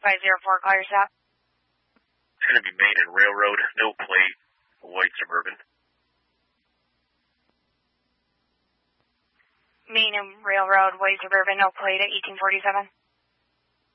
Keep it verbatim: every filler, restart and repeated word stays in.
five zero four, call your stop. It's going to be Main and Railroad, no plate, a white Suburban. Main and Railroad, white Suburban, no plate at eighteen forty-seven.